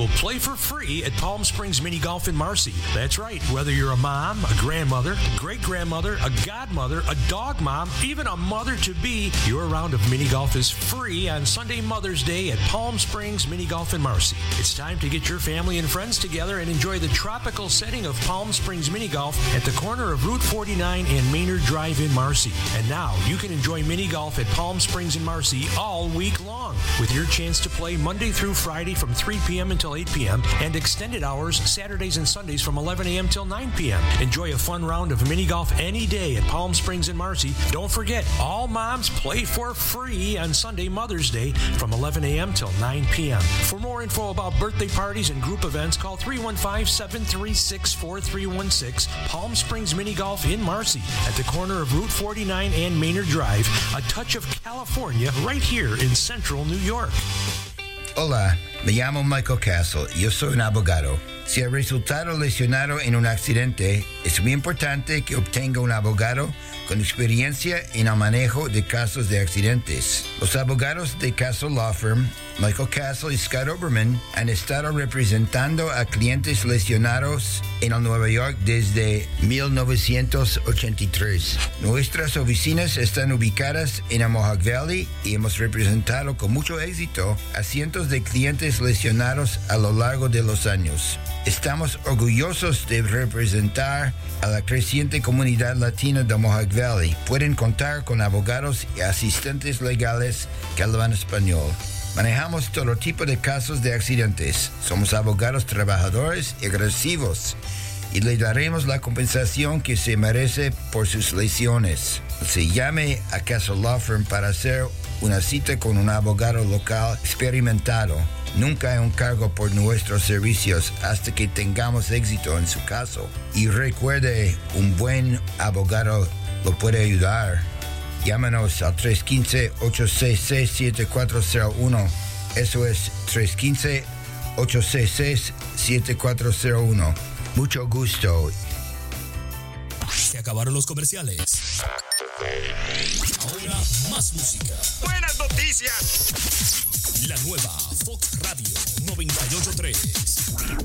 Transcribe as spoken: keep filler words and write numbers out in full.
will play for free at Palm Springs Mini Golf in Marcy. That's right. Whether you're a mom, a grandmother, great-grandmother, a godmother, a dog mom, even a mother-to-be, your round of mini golf is free on Sunday Mother's Day at Palm Springs Mini Golf in Marcy. It's time to get your family and friends together and enjoy the tropical setting of Palm Springs Mini Golf at the corner of Route forty-nine and Maynard Drive in Marcy. And now you can enjoy mini golf at Palm Springs in Marcy all week long, with your chance to play Monday through Friday from three p.m. until eight p.m. and extended hours Saturdays and Sundays from eleven a.m. till nine p.m. Enjoy a fun round of mini golf any day at Palm Springs in Marcy. Don't forget, all moms play for free on Sunday Mother's Day from eleven a.m. till nine p.m. For more info about birthday parties and group events, call three one five, seven three six, four three one six. Palm Springs Mini Golf in Marcy at the corner of Route forty-nine and Maynard Drive. A touch of California right here in central New York. Hola, me llamo Michael Castle. Yo soy un abogado. Si ha resultado lesionado en un accidente, es muy importante que obtenga un abogado con experiencia en el manejo de casos de accidentes. Los abogados de Castle Law Firm, Michael Castle y Scott Oberman, han estado representando a clientes lesionados en el Nueva York desde mil novecientos ochenta y tres. Nuestras oficinas están ubicadas en el Mohawk Valley y hemos representado con mucho éxito a cientos de clientes lesionados a lo largo de los años. Estamos orgullosos de representar a la creciente comunidad latina de Mohawk Valley. Pueden contar con abogados y asistentes legales que hablan español. Manejamos todo tipo de casos de accidentes. Somos abogados trabajadores y agresivos y le daremos la compensación que se merece por sus lesiones. Se llame a Castle Law Firm para hacer una cita con un abogado local experimentado. Nunca hay un cargo por nuestros servicios hasta que tengamos éxito en su caso. Y recuerde, un buen abogado lo puede ayudar. Llámanos al tres uno cinco, ocho seis seis, siete cuatro cero uno. Eso es tres uno cinco, ocho seis seis, siete cuatro cero uno. Mucho gusto. Se acabaron los comerciales. Ahora más música. Buenas noticias. La nueva Fox Radio noventa y ocho punto tres.